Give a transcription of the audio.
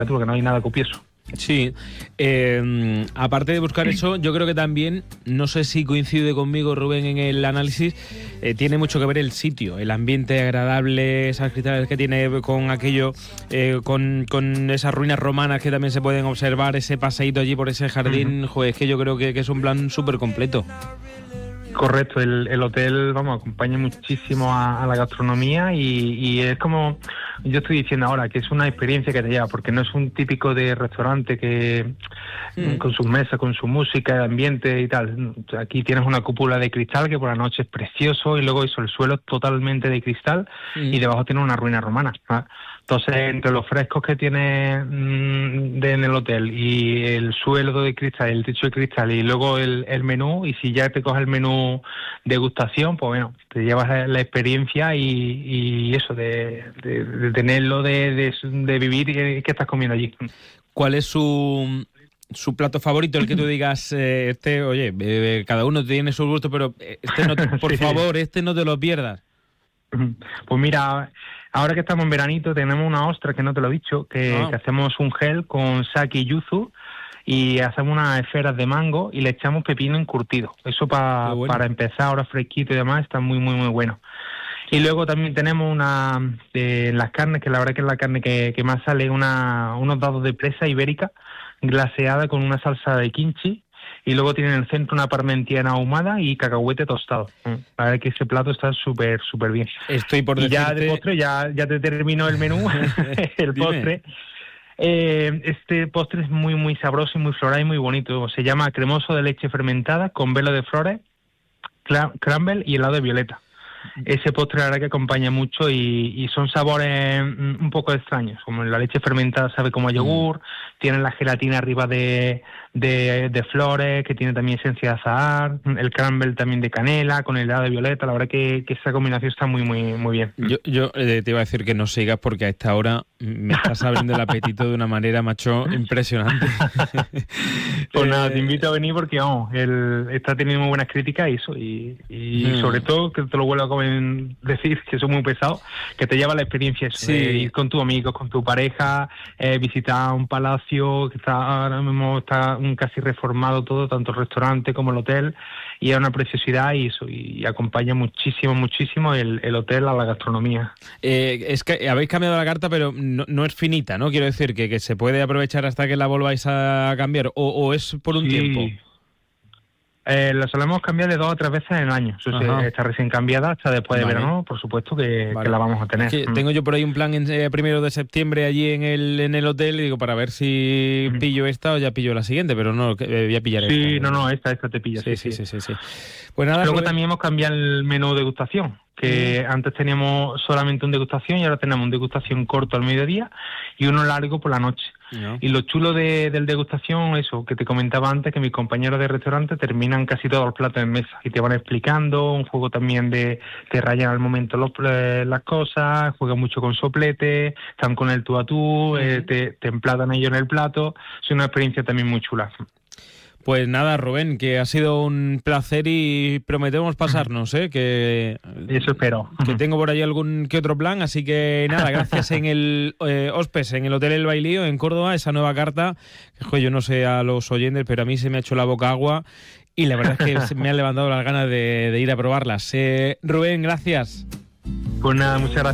porque no hay nada copioso. Sí, aparte de buscar eso, yo creo que también, no sé si coincide conmigo Rubén en el análisis, tiene mucho que ver el sitio, el ambiente agradable, esas cristales que tiene con aquello, con esas ruinas romanas que también se pueden observar, ese paseíto allí por ese jardín. Joder, es que yo creo que es un plan súper completo. Correcto, el hotel, acompaña muchísimo a la gastronomía y es como yo estoy diciendo ahora, que es una experiencia que te lleva, porque no es un típico de restaurante que con sus mesas, con su música, ambiente y tal. Aquí tienes una cúpula de cristal que por la noche es precioso y luego el suelo es totalmente de cristal y debajo tiene una ruina romana, ¿no? Entonces, entre los frescos que tiene en el hotel y el suelo de cristal, el techo de cristal y luego el menú, y si ya te coges el menú degustación, pues bueno, te llevas la experiencia y eso, de tenerlo, de vivir qué estás comiendo allí. ¿Cuál es su plato favorito, el que tú digas, oye, cada uno tiene su gusto, pero este no, por favor, este no te lo pierdas? Pues mira, ahora que estamos en veranito tenemos una ostra, que no te lo he dicho, que hacemos un gel con sake y yuzu y hacemos unas esferas de mango y le echamos pepino encurtido. Eso para empezar ahora fresquito y demás está muy, muy, muy bueno. Y luego también tenemos las carnes, que la verdad que es la carne que más sale, unos dados de presa ibérica glaseada con una salsa de kimchi. Y luego tiene en el centro una parmentiana ahumada y cacahuete tostado. La verdad que ese plato está súper, súper bien. Estoy por decirte... ya de postre, ya te termino el menú, el postre. Este postre es muy, muy sabroso y muy floral y muy bonito. Se llama cremoso de leche fermentada con velo de flores, crumble y helado de violeta. Ese postre la verdad que acompaña mucho y son sabores un poco extraños, como la leche fermentada sabe como a yogur, tiene la gelatina arriba de flores, que tiene también esencia de azahar, el crumble también de canela, con el helado de violeta. La verdad que esa combinación está muy, muy, muy bien. Yo te iba a decir que no sigas porque a esta hora me estás abriendo el apetito de una manera, macho, impresionante. Pues nada, te invito a venir porque él está teniendo muy buenas críticas y sobre todo, que te lo vuelvo a decir, que soy muy pesado, que te lleva la experiencia eso, de ir con tus amigos, con tu pareja, visitar un palacio que ahora mismo está casi reformado todo, tanto el restaurante como el hotel, y es una preciosidad y acompaña muchísimo, muchísimo el hotel a la gastronomía. Es que habéis cambiado la carta, pero no es finita, ¿no? Quiero decir que se puede aprovechar hasta que la volváis a cambiar, o es por un tiempo. La solemos cambiar de 2 o 3 veces en el año. Eso sí, está recién cambiada hasta después de verano, por supuesto que la vamos a tener. Es que tengo yo por ahí un plan en 1 de septiembre allí en el hotel, y digo, para ver si pillo esta o ya pillo la siguiente, pero no, voy a pillar esta. Sí, esta te pilla. Sí. Pues nada, luego también hemos cambiado el menú degustación, que antes teníamos solamente un degustación y ahora tenemos un degustación corto al mediodía y uno largo por la noche. Y lo chulo del degustación, eso que te comentaba antes, que mis compañeros de restaurante terminan casi todos los platos en mesa y te van explicando, un juego también te rayan al momento las cosas, juegan mucho con soplete, están con el tú a tú, te emplatan ellos en el plato. Es una experiencia también muy chula. Pues nada, Rubén, que ha sido un placer y prometemos pasarnos, que eso espero. Que tengo por ahí algún que otro plan, así que nada, gracias en el Hospes, en el Hotel El Bailío, en Córdoba, esa nueva carta, que yo no sé a los oyentes, pero a mí se me ha hecho la boca agua y la verdad es que me han levantado las ganas de ir a probarlas. Rubén, gracias. Pues nada, muchas gracias.